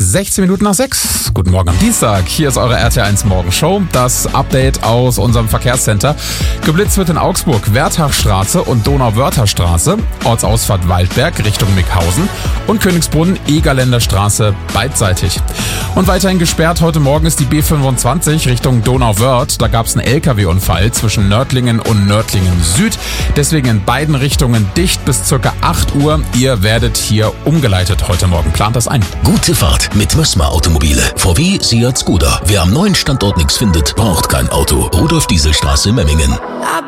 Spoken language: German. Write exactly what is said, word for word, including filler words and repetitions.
sechzehn Minuten nach sechs. Guten Morgen am Dienstag. Hier ist eure R T eins Morgenshow. Das Update aus unserem Verkehrscenter. Geblitzt wird in Augsburg Werthachstraße und Donauwörtherstraße. Ortsausfahrt Waldberg Richtung Mickhausen und Königsbrunn Egerländer Straße beidseitig. Und weiterhin gesperrt heute Morgen ist die B fünfundzwanzig Richtung Donauwörth. Da gab es einen L K W-Unfall zwischen Nördlingen und Nördlingen Süd. Deswegen in beiden Richtungen dicht bis circa acht Uhr. Ihr werdet hier umgeleitet heute Morgen. Plant das ein. Gute Fahrt mit Mössmer Automobile. V W, Seat, Skoda. Wer am neuen Standort nichts findet, braucht kein Auto. Rudolf-Diesel-Straße, Memmingen.